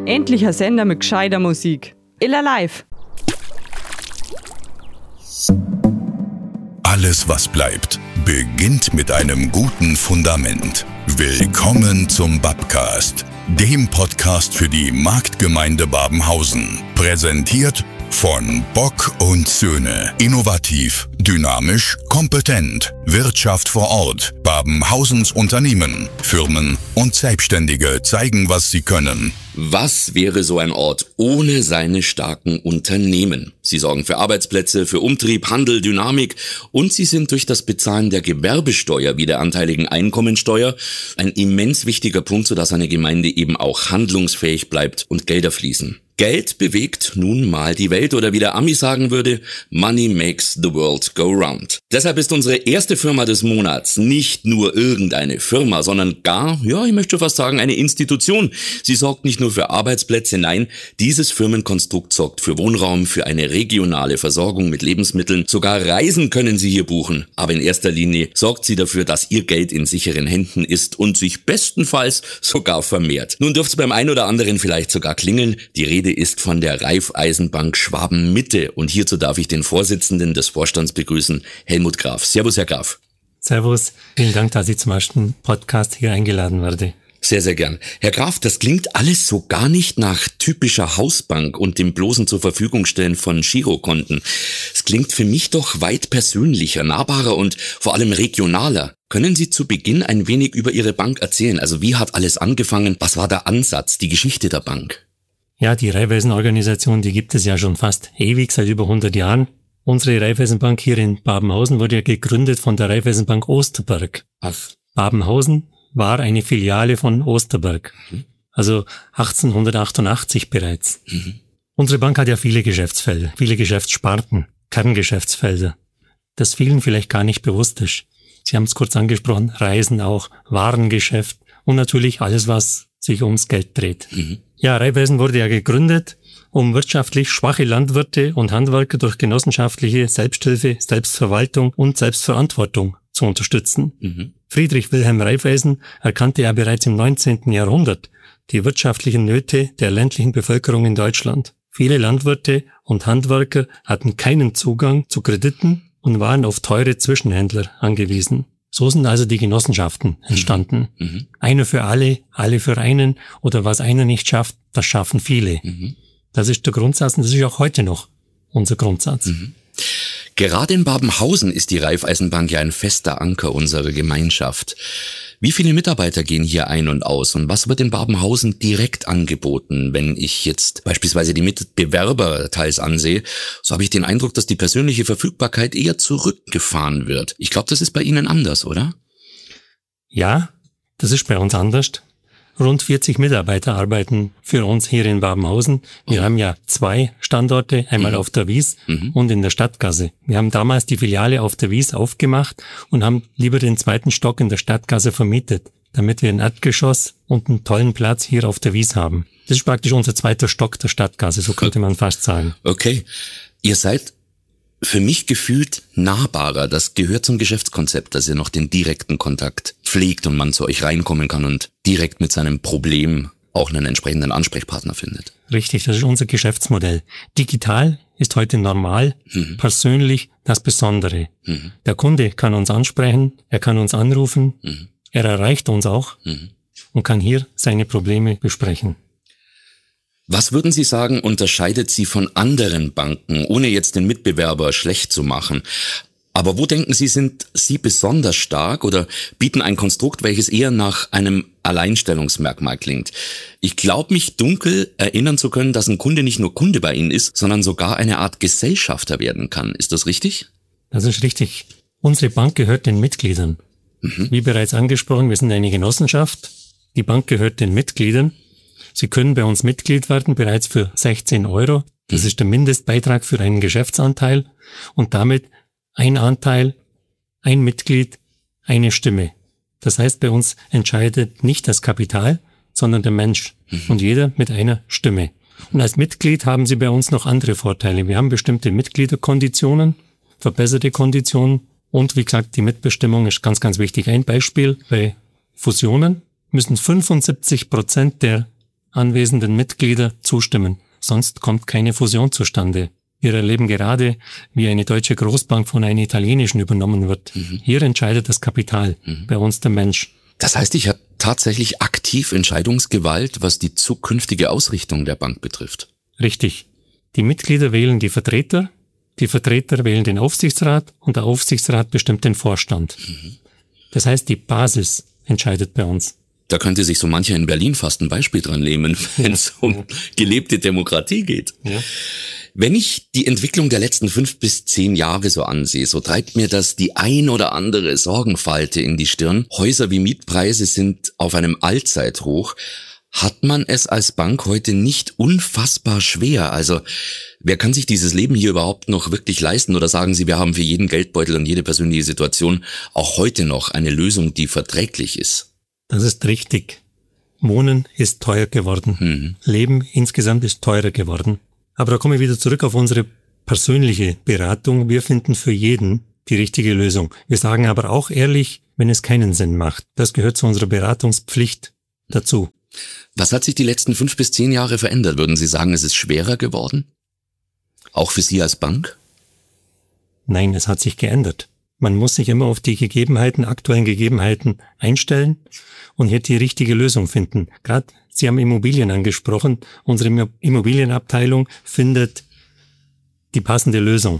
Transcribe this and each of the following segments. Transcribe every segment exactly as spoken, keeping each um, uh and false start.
Endlich ein Sender mit gescheiter Musik. Illa Live. Alles, was bleibt, beginnt mit einem guten Fundament. Willkommen zum Babcast, dem Podcast für die Marktgemeinde Babenhausen. Präsentiert von Bock und Söhne. Innovativ, dynamisch, kompetent. Wirtschaft vor Ort. Babenhausens Unternehmen, Firmen und Selbstständige zeigen, was sie können. Was wäre so ein Ort ohne seine starken Unternehmen? Sie sorgen für Arbeitsplätze, für Umtrieb, Handel, Dynamik und sie sind durch das Bezahlen der Gewerbesteuer wie der anteiligen Einkommensteuer ein immens wichtiger Punkt, sodass eine Gemeinde eben auch handlungsfähig bleibt und Gelder fließen. Geld bewegt nun mal die Welt oder wie der Ami sagen würde, Money makes the world go round. Deshalb ist unsere erste Firma des Monats nicht nur irgendeine Firma, sondern gar, ja, ich möchte fast sagen, eine Institution. Sie sorgt nicht nur für Arbeitsplätze, nein, dieses Firmenkonstrukt sorgt für Wohnraum, für eine regionale Versorgung mit Lebensmitteln. Sogar Reisen können Sie hier buchen. Aber in erster Linie sorgt sie dafür, dass Ihr Geld in sicheren Händen ist und sich bestenfalls sogar vermehrt. Nun dürfte es beim einen oder anderen vielleicht sogar klingeln. Die Rede ist von der Raiffeisenbank Schwaben-Mitte und hierzu darf ich den Vorsitzenden des Vorstands begrüßen, Helmut Graf. Servus, Herr Graf. Servus, vielen Dank, dass ich zum ersten Podcast hier eingeladen werde. Sehr, sehr gern. Herr Graf, das klingt alles so gar nicht nach typischer Hausbank und dem bloßen zur Verfügung stellen von Girokonten. Es klingt für mich doch weit persönlicher, nahbarer und vor allem regionaler. Können Sie zu Beginn ein wenig über Ihre Bank erzählen? Also wie hat alles angefangen? Was war der Ansatz, die Geschichte der Bank? Ja, die Raiffeisen-Organisation, die gibt es ja schon fast ewig, seit über hundert Jahren. Unsere Raiffeisenbank hier in Babenhausen wurde ja gegründet von der Raiffeisenbank Osterberg. Ach. Babenhausen war eine Filiale von Osterberg, mhm. also achtzehnhundertachtundachtzig bereits. Mhm. Unsere Bank hat ja viele Geschäftsfelder, viele Geschäftssparten, Kerngeschäftsfelder, das vielen vielleicht gar nicht bewusst ist. Sie haben es kurz angesprochen, Reisen auch, Warengeschäft und natürlich alles, was sich ums Geld dreht. Mhm. Ja, Raiffeisen wurde ja gegründet, um wirtschaftlich schwache Landwirte und Handwerker durch genossenschaftliche Selbsthilfe, Selbstverwaltung und Selbstverantwortung zu unterstützen. Mhm. Friedrich Wilhelm Raiffeisen erkannte ja bereits im neunzehnten Jahrhundert die wirtschaftlichen Nöte der ländlichen Bevölkerung in Deutschland. Viele Landwirte und Handwerker hatten keinen Zugang zu Krediten und waren auf teure Zwischenhändler angewiesen. So sind also die Genossenschaften entstanden. Mhm. Einer für alle, alle für einen oder was einer nicht schafft, das schaffen viele. Mhm. Das ist der Grundsatz und das ist auch heute noch unser Grundsatz. Mhm. Gerade in Babenhausen ist die Raiffeisenbank ja ein fester Anker unserer Gemeinschaft. Wie viele Mitarbeiter gehen hier ein und aus und was wird in Babenhausen direkt angeboten? Wenn ich jetzt beispielsweise die Mitbewerber teils ansehe, so habe ich den Eindruck, dass die persönliche Verfügbarkeit eher zurückgefahren wird. Ich glaube, das ist bei Ihnen anders, oder? Ja, das ist bei uns anders. Rund vierzig Mitarbeiter arbeiten für uns hier in Babenhausen. Wir oh. haben ja zwei Standorte, einmal mhm. auf der Wies mhm. und in der Stadtgasse. Wir haben damals die Filiale auf der Wies aufgemacht und haben lieber den zweiten Stock in der Stadtgasse vermietet, damit wir ein Erdgeschoss und einen tollen Platz hier auf der Wies haben. Das ist praktisch unser zweiter Stock der Stadtgasse, so könnte man fast sagen. Okay. Ihr seid für mich gefühlt nahbarer. Das gehört zum Geschäftskonzept, dass ihr noch den direkten Kontakt pflegt und man zu euch reinkommen kann und direkt mit seinem Problem auch einen entsprechenden Ansprechpartner findet. Richtig, das ist unser Geschäftsmodell. Digital ist heute normal, mhm. persönlich das Besondere. Mhm. Der Kunde kann uns ansprechen, er kann uns anrufen, mhm. er erreicht uns auch mhm. und kann hier seine Probleme besprechen. Was würden Sie sagen, unterscheidet Sie von anderen Banken, ohne jetzt den Mitbewerber schlecht zu machen? Aber wo denken Sie, sind Sie besonders stark oder bieten ein Konstrukt, welches eher nach einem Alleinstellungsmerkmal klingt? Ich glaube, mich dunkel erinnern zu können, dass ein Kunde nicht nur Kunde bei Ihnen ist, sondern sogar eine Art Gesellschafter werden kann. Ist das richtig? Das ist richtig. Unsere Bank gehört den Mitgliedern. Mhm. Wie bereits angesprochen, wir sind eine Genossenschaft. Die Bank gehört den Mitgliedern. Sie können bei uns Mitglied werden, bereits für sechzehn Euro. Das ist der Mindestbeitrag für einen Geschäftsanteil und damit ein Anteil, ein Mitglied, eine Stimme. Das heißt, bei uns entscheidet nicht das Kapital, sondern der Mensch und jeder mit einer Stimme. Und als Mitglied haben Sie bei uns noch andere Vorteile. Wir haben bestimmte Mitgliederkonditionen, verbesserte Konditionen und wie gesagt, die Mitbestimmung ist ganz, ganz wichtig. Ein Beispiel, bei Fusionen müssen fünfundsiebzig Prozent der anwesenden Mitglieder zustimmen. Sonst kommt keine Fusion zustande. Wir erleben gerade, wie eine deutsche Großbank von einer italienischen übernommen wird. Mhm. Hier entscheidet das Kapital, mhm. bei uns der Mensch. Das heißt, ich habe tatsächlich aktiv Entscheidungsgewalt, was die zukünftige Ausrichtung der Bank betrifft. Richtig. Die Mitglieder wählen die Vertreter, die Vertreter wählen den Aufsichtsrat und der Aufsichtsrat bestimmt den Vorstand. Mhm. Das heißt, die Basis entscheidet bei uns. Da könnte sich so mancher in Berlin fast ein Beispiel dran nehmen, wenn es um gelebte Demokratie geht. Ja. Wenn ich die Entwicklung der letzten fünf bis zehn Jahre so ansehe, so treibt mir das die ein oder andere Sorgenfalte in die Stirn. Häuser wie Mietpreise sind auf einem Allzeithoch. Hat man es als Bank heute nicht unfassbar schwer? Also wer kann sich dieses Leben hier überhaupt noch wirklich leisten? Oder sagen Sie, wir haben für jeden Geldbeutel und jede persönliche Situation auch heute noch eine Lösung, die verträglich ist? Das ist richtig. Wohnen ist teuer geworden. Mhm. Leben insgesamt ist teurer geworden. Aber da komme ich wieder zurück auf unsere persönliche Beratung. Wir finden für jeden die richtige Lösung. Wir sagen aber auch ehrlich, wenn es keinen Sinn macht. Das gehört zu unserer Beratungspflicht dazu. Was hat sich die letzten fünf bis zehn Jahre verändert? Würden Sie sagen, es ist schwerer geworden? Auch für Sie als Bank? Nein, es hat sich geändert. Man muss sich immer auf die Gegebenheiten, aktuellen Gegebenheiten einstellen und hier die richtige Lösung finden. Gerade Sie haben Immobilien angesprochen. Unsere Immobilienabteilung findet die passende Lösung.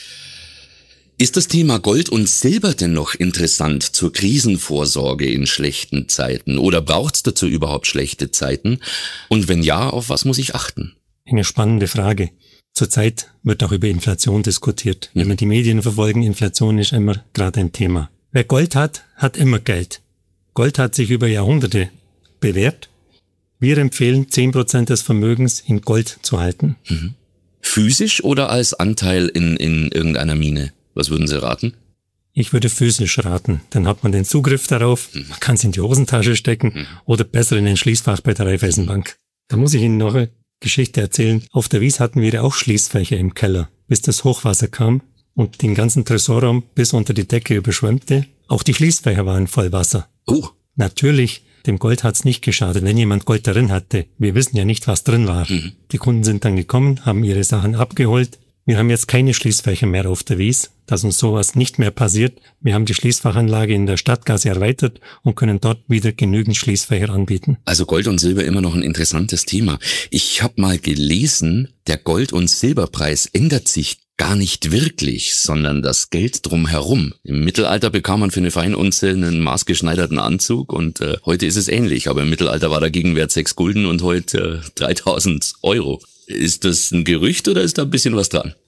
Ist das Thema Gold und Silber denn noch interessant zur Krisenvorsorge in schlechten Zeiten? Oder braucht es dazu überhaupt schlechte Zeiten? Und wenn ja, auf was muss ich achten? Eine spannende Frage. Zurzeit wird auch über Inflation diskutiert. Wenn wir die Medien verfolgen, Inflation ist immer gerade ein Thema. Wer Gold hat, hat immer Geld. Gold hat sich über Jahrhunderte bewährt. Wir empfehlen, zehn Prozent des Vermögens in Gold zu halten. Mhm. Physisch oder als Anteil in, in irgendeiner Mine? Was würden Sie raten? Ich würde physisch raten. Dann hat man den Zugriff darauf, mhm. man kann es in die Hosentasche stecken mhm. oder besser in ein Schließfach bei der Raiffeisenbank. Da muss ich Ihnen noch eine Geschichte erzählen. Auf der Wies hatten wir auch Schließfächer im Keller, bis das Hochwasser kam und den ganzen Tresorraum bis unter die Decke überschwemmte. Auch die Schließfächer waren voll Wasser. Oh. Natürlich, dem Gold hat's nicht geschadet, wenn jemand Gold darin hatte. Wir wissen ja nicht, was drin war. Mhm. Die Kunden sind dann gekommen, haben ihre Sachen abgeholt. Wir haben jetzt keine Schließfächer mehr auf der Wies, dass uns sowas nicht mehr passiert. Wir haben die Schließfachanlage in der Stadtgasse erweitert und können dort wieder genügend Schließfächer anbieten. Also Gold und Silber immer noch ein interessantes Thema. Ich habe mal gelesen, der Gold- und Silberpreis ändert sich gar nicht wirklich, sondern das Geld drumherum. Im Mittelalter bekam man für eine Feinunze einen maßgeschneiderten Anzug und äh, heute ist es ähnlich. Aber im Mittelalter war der Gegenwert sechs Gulden und heute äh, dreitausend Euro. Ist das ein Gerücht oder ist da ein bisschen was dran?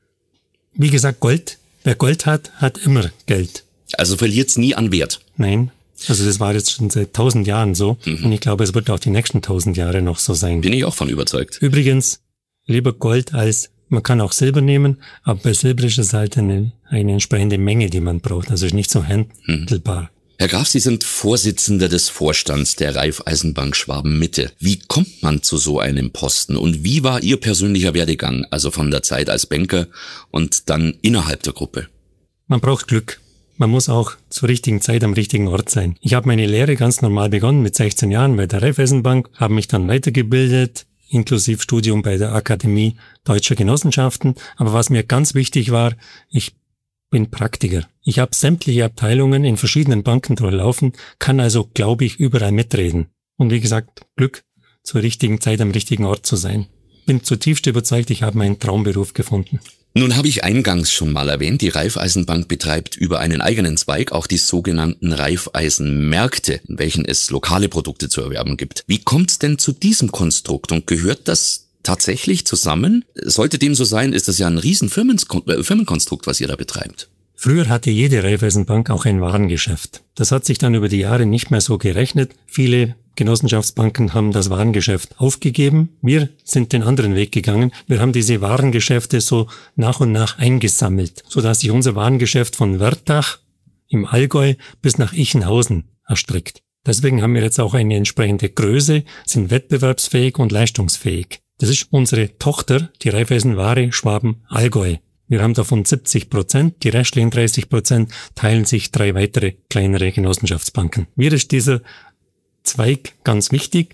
Wie gesagt, Gold. Wer Gold hat, hat immer Geld. Also verliert's nie an Wert? Nein. Also das war jetzt schon seit tausend Jahren so. Mhm. Und ich glaube, es wird auch die nächsten tausend Jahre noch so sein. Bin ich auch von überzeugt. Übrigens, lieber Gold als, man kann auch Silber nehmen, aber bei Silber ist es halt eine, eine entsprechende Menge, die man braucht. Also ist nicht so handelbar. Mhm. Herr Graf, Sie sind Vorsitzender des Vorstands der Raiffeisenbank Schwaben-Mitte. Wie kommt man zu so einem Posten und wie war Ihr persönlicher Werdegang, also von der Zeit als Banker und dann innerhalb der Gruppe? Man braucht Glück. Man muss auch zur richtigen Zeit am richtigen Ort sein. Ich habe meine Lehre ganz normal begonnen mit sechzehn Jahren bei der Raiffeisenbank, habe mich dann weitergebildet, inklusive Studium bei der Akademie Deutscher Genossenschaften. Aber was mir ganz wichtig war, ich bin Praktiker. Ich habe sämtliche Abteilungen in verschiedenen Banken durchlaufen, kann also, glaube ich, überall mitreden. Und wie gesagt, Glück, zur richtigen Zeit am richtigen Ort zu sein. Bin zutiefst überzeugt, ich habe meinen Traumberuf gefunden. Nun habe ich eingangs schon mal erwähnt, die Raiffeisenbank betreibt über einen eigenen Zweig auch die sogenannten Raiffeisenmärkte, in welchen es lokale Produkte zu erwerben gibt. Wie kommt es denn zu diesem Konstrukt und gehört das tatsächlich zusammen? Sollte dem so sein, ist das ja ein riesen Firmenkonstrukt, was ihr da betreibt. Früher hatte jede Raiffeisenbank auch ein Warengeschäft. Das hat sich dann über die Jahre nicht mehr so gerechnet. Viele Genossenschaftsbanken haben das Warengeschäft aufgegeben. Wir sind den anderen Weg gegangen. Wir haben diese Warengeschäfte so nach und nach eingesammelt, sodass sich unser Warengeschäft von Wörthach im Allgäu bis nach Ichenhausen erstreckt. Deswegen haben wir jetzt auch eine entsprechende Größe, sind wettbewerbsfähig und leistungsfähig. Das ist unsere Tochter, die Raiffeisenware Schwaben-Allgäu. Wir haben davon siebzig Prozent, die restlichen dreißig Prozent teilen sich drei weitere kleinere Genossenschaftsbanken. Mir ist dieser Zweig ganz wichtig,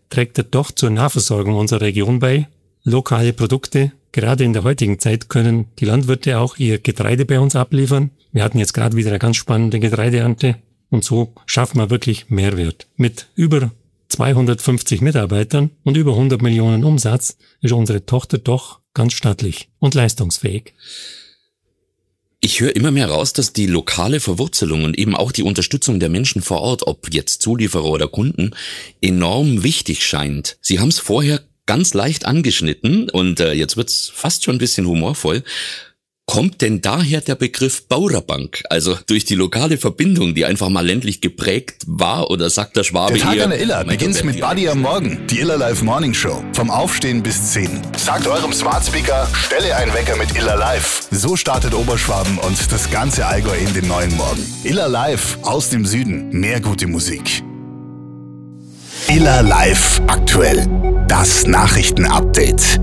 trägt er doch zur Nahversorgung unserer Region bei. Lokale Produkte, gerade in der heutigen Zeit können die Landwirte auch ihr Getreide bei uns abliefern. Wir hatten jetzt gerade wieder eine ganz spannende Getreideernte und so schaffen wir wirklich Mehrwert. Mit über zweihundertfünfzig Mitarbeitern und über hundert Millionen Umsatz ist unsere Tochter doch ganz stattlich und leistungsfähig. Ich höre immer mehr raus, dass die lokale Verwurzelung und eben auch die Unterstützung der Menschen vor Ort, ob jetzt Zulieferer oder Kunden, enorm wichtig scheint. Sie haben es vorher ganz leicht angeschnitten und äh, jetzt wird's fast schon ein bisschen humorvoll. Kommt denn daher der Begriff Bauerbank? Also durch die lokale Verbindung, die einfach mal ländlich geprägt war, oder sagt der Schwabe Der Tag eher, an der Iller mein beginnt Gott, mit Buddy am Morgen, die Iller Live Morning Show. Vom Aufstehen bis zehn. Sagt eurem Smart Speaker, stelle einen Wecker mit Iller Live. So startet Oberschwaben und das ganze Allgäu in den neuen Morgen. Iller Live aus dem Süden. Mehr gute Musik. Iller Live aktuell. Das Nachrichten-Update.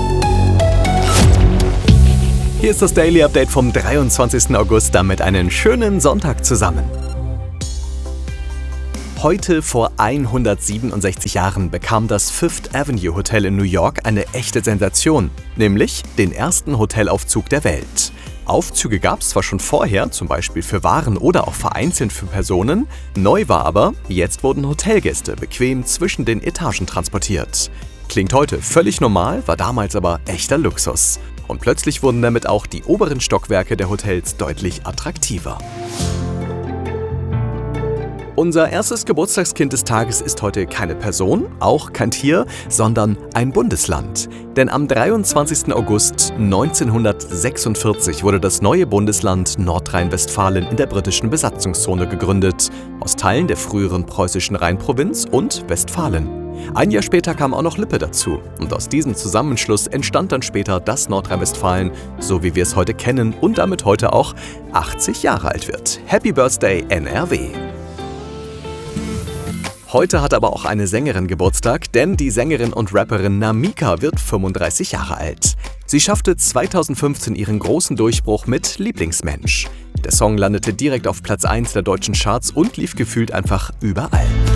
Hier ist das Daily Update vom dreiundzwanzigsten August, damit einen schönen Sonntag zusammen. Heute vor hundertsiebenundsechzig Jahren bekam das Fifth Avenue Hotel in New York eine echte Sensation, nämlich den ersten Hotelaufzug der Welt. Aufzüge gab es zwar schon vorher, zum Beispiel für Waren oder auch vereinzelt für Personen, neu war aber, jetzt wurden Hotelgäste bequem zwischen den Etagen transportiert. Klingt heute völlig normal, war damals aber echter Luxus. Und plötzlich wurden damit auch die oberen Stockwerke der Hotels deutlich attraktiver. Unser erstes Geburtstagskind des Tages ist heute keine Person, auch kein Tier, sondern ein Bundesland. Denn am dreiundzwanzigsten August neunzehnhundertsechsundvierzig wurde das neue Bundesland Nordrhein-Westfalen in der britischen Besatzungszone gegründet, aus Teilen der früheren preußischen Rheinprovinz und Westfalen. Ein Jahr später kam auch noch Lippe dazu und aus diesem Zusammenschluss entstand dann später das Nordrhein-Westfalen, so wie wir es heute kennen und damit heute auch achtzig Jahre alt wird. Happy Birthday N R W! Heute hat aber auch eine Sängerin Geburtstag, denn die Sängerin und Rapperin Namika wird fünfunddreißig Jahre alt. Sie schaffte zweitausendfünfzehn ihren großen Durchbruch mit Lieblingsmensch. Der Song landete direkt auf Platz eins der deutschen Charts und lief gefühlt einfach überall.